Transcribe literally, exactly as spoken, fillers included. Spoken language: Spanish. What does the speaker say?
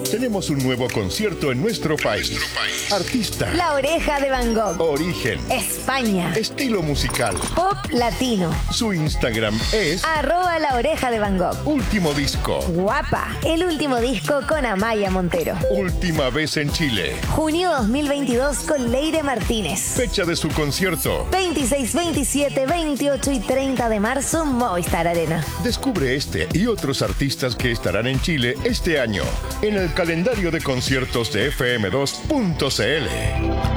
Tenemos un nuevo concierto en nuestro país. Artista. La Oreja de Van Gogh. Origen. España. Estilo musical. Pop latino. Su Instagram es Arroba La Oreja de Van Gogh. Último disco. Guapa. El último disco con Amaya Montero. Última vez en Chile. Junio dos mil veintidós con Leire Martínez. Fecha de su concierto. veintiséis, veintisiete, veintiocho y treinta de marzo, Movistar Arena. Descubre este y otros artistas que estarán en Chile este año en el calendario de conciertos de F M dos punto C L.